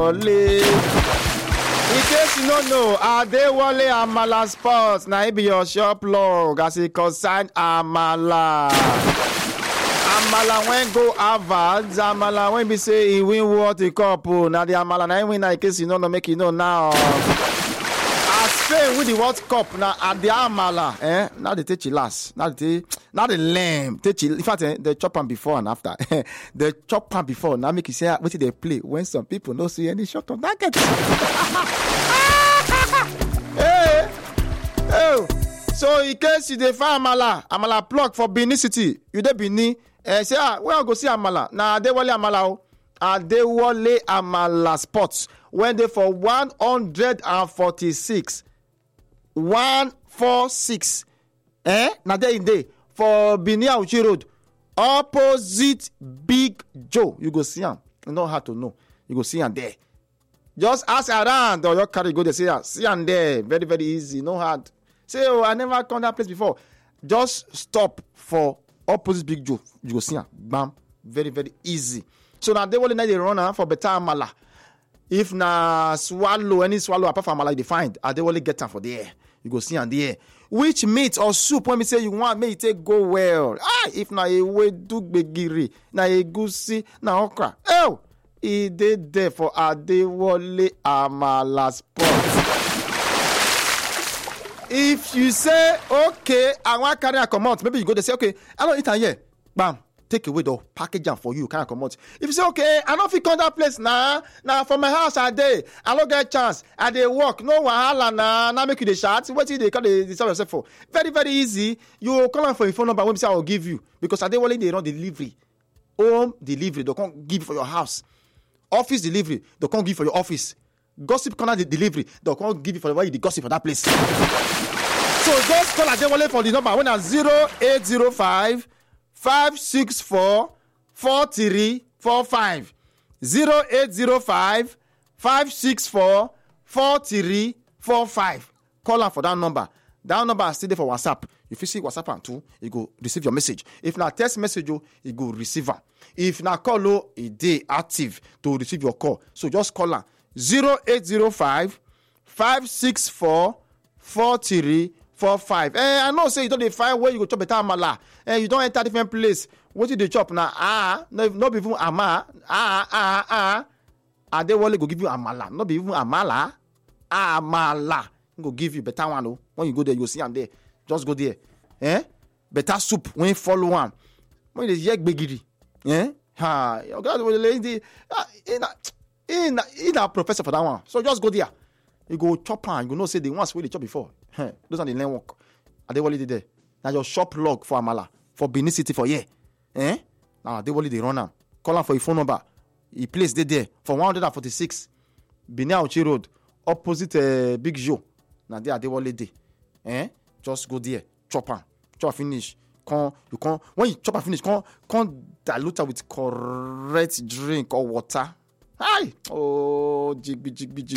Adewale. In case you don't know, Adewale Amala Sports. Now it be your shop log as it concern Amala. Amala when go Harvard. Amala when we say he win World Cup. Now the Amala now win. In case you don't know, make you know now. Spain with the World Cup now at the Amala, now they take it last. Now the lamb take it. In fact, they chop them before and after. They chop them before. Now make you say what they play when some people don't see any shot on target. Hey, oh. So in case you dey find Amala plug for Benin City, you dey Benin. Say where I go see Amala? Now Adewale Amala. Adewale Amala Sports. When they for 146. 146. Now there in day for Benin Auchi Road. Opposite Big Joe. You go see him. You know how to know. You go see him there. Just ask around or your carry go there. See him there. Very, very easy. No hard. Say, oh, I never come that place before. Just stop for opposite Big Joe. You go see him. Bam. Very, very easy. So now they will need a runner for better Amala. If na swallow, any swallow apart from Amala they find, they will get them for there. You go see on there. Which meat or soup when me say you want me take go well. If na a way do begiri, na a goosey, na okra. Oh, he did there for Adewale Amala Sports. If you say okay, I want carry a come out, maybe you go to say okay, I don't eat here. Bam. Take away the package for you, kind of come out. If you say, okay, I don't fit come that place now for my house a day, I don't get chance, I dey work, no wahala now make you the shots. What they call the sell yourself for? Very, very easy. You call on for your phone number when say I will give you because I dey willing they run delivery, home delivery. They can't give for your house, office delivery. They can't give for your office, gossip corner delivery. They can't give you for why you gossip for that place. So just call Adewale for the number when at 0805. 564-4345 0805-564-4345. Call her for that number. That number is still there for WhatsApp. If you see WhatsApp and too, you go receive your message. If not text message, you go receive her. If not call, it day active to receive your call. So just call her 0805-564-4345. I know say you don't find where you go chop better Amala. You don't enter different place. What you dey chop now? No be even Ama. Adewale go give you Amala. No be even Amala. Amala. Go give you better one. When you go there, you see am there. Just go there. Better soup when you follow one. When you yek begiri. Your God will lady. In a professor for that one. So just go there. You go chop and you know say the ones where they chop before. Those are the learn work. Adewale did there. Now your shop log for Amala for Benin City for year. Now Adewale they run now. Call him for your phone number. He placed there for 146 Benin Auchi Road, opposite Big Joe. Now there Adewale dey. Just go there, chop am, chop finish. When you chop and finish, come dilute it with correct drink or water. Hi, oh jigby.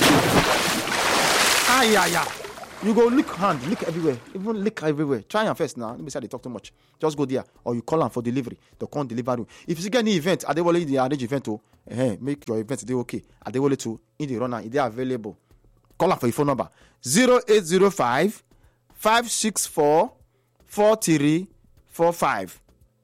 Ay. You go lick hand, lick everywhere, even lick everywhere. Try and first now. Let me say they talk too much. Just go there or you call them for delivery. They can't deliver you. If you get any event, Adewale they arrange event to make your event they okay. Adewale too in the runner, they are available. Call them for your phone number 0805 564 4345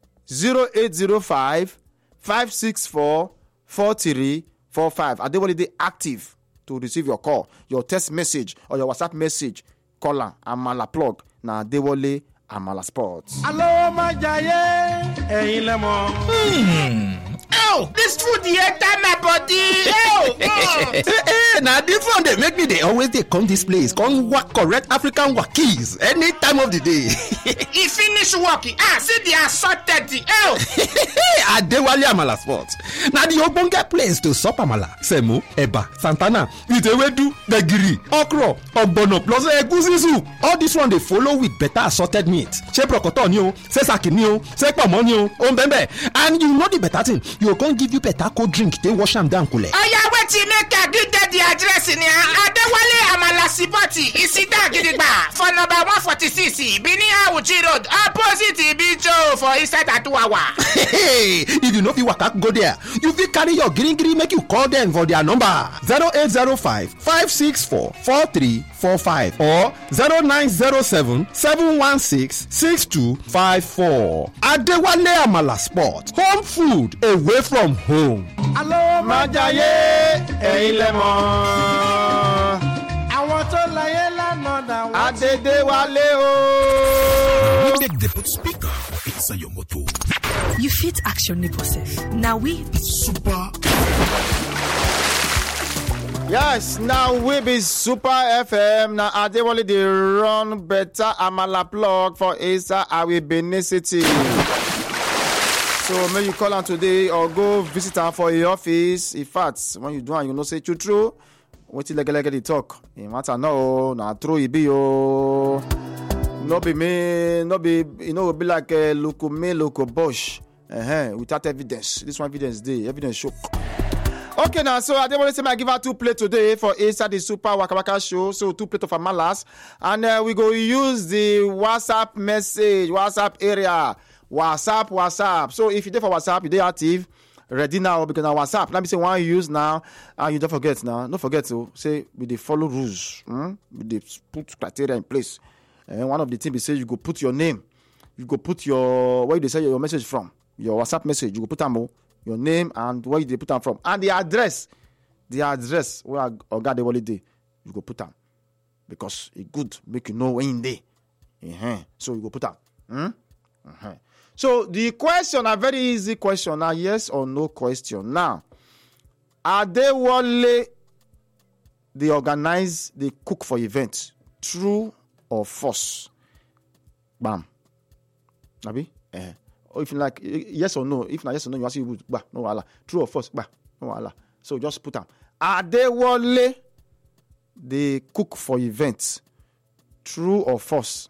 0805 564 4345. Adewale they active to receive your call, your text message or your WhatsApp message. Call her Amala plug na Adewale Amala Sports. Hello, my giant. Hey, lemon. Oh, this food here time my body. Now this one they make me they always they come this place, come work correct African wakis any time of the day. He finish working. See the assorted. Adewale Amala Sports. Now the ogbonge place to sup amala, semo, eba, santana, itewedu, begiri, okro, ogbono plus egusi soup. All this one they follow with better assorted meat. Say prokoto ni o, say saki ni o, say pomo ni o, ombembe. And you know the better thing, you can't give you better cold drink. They wash them down, kule. Oh yeah, wait till make a good the address in here. Adewale Amala Sipoti, Isida Gidigba, for number 146, Bini Awuchi Road, opposite Bicho for inside Atuwawa. Hey, if you know if you waka go there, you fit carry your green make you call them for their number 0805 564 4345 or 0907 716 6254. Adewale Amala Sport, home food away from home. Alo Majaye, ẹ̀yin lẹ mọ̀. Àwọn tó láyé lánàá dà wọ́n. Adédéwálé o. Make the put speaker inside your motor. You fit action neighbor self. Now we Super. Yes, now we be Super FM. Now Adéwálé dey run better Amala plug for Asa Awe Benin City. So may you call on today or go visit her for your office. In fact, when you do and you know say true, what you like the talk. It matter no, na true it be yo. No be me, no be be like local me, local Bosch. Without evidence. This one evidence day, evidence show. Okay now, so I didn't want to say I give her 2 plates today for inside the Super Waka Waka show. So 2 plates of Amalas, and we go use the WhatsApp message, WhatsApp area. WhatsApp. So if you there for WhatsApp, you there active, ready now because now WhatsApp. Let me say one you use now, and you don't forget now. Don't forget to say with the follow rules, with the put criteria in place. And one of the things we say you go put your name, you go put your where you say your message from, your WhatsApp message. You go put them your name and where you put them from, and the address where Oga Adewale dey. You go put them because it good make you know when in day. So you go put them. So the question, a very easy question, now yes or no question. Now, Adewale, they organize, they cook for events, true or false? Bam. Abi? Or if you like yes or no, if not yes or no, you ask you bah, no wala. True or false? Bah, no wala. So just put them. Adewale, they cook for events, true or false?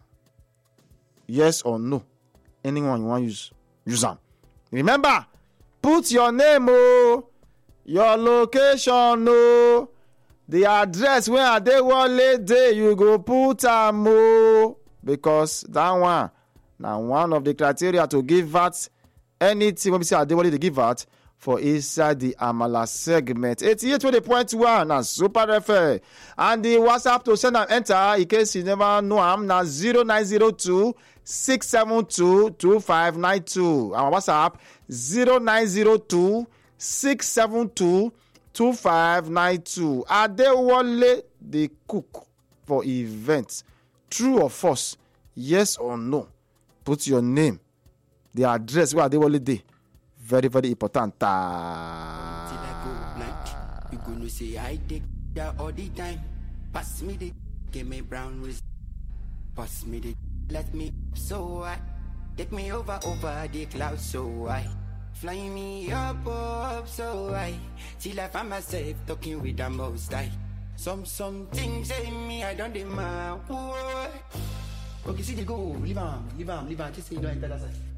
Yes or no? Anyone you want to use them. Remember, put your name, your location, the address where Adewale dey, you go put them, because that one now one of the criteria to give that anything when we say Adewale they give that for inside the Amala segment. 88.1 na Super FM. And the WhatsApp to send and enter in case you never know am na 0902 672 2592. Our WhatsApp 0902 672 2592. Adewale they cook for events. True or false? Yes or no? Put your name, the address where Adewale dey. Very, very important. Till I go blind, you gonna say I take that all the time. Pass me the, give me brown with. Pass me the, let me so I take me over the clouds so I fly me up so I till I find myself talking with the most I. Some things say me I don't demand. Okay, see the go, leave on, just say you don't enter that side.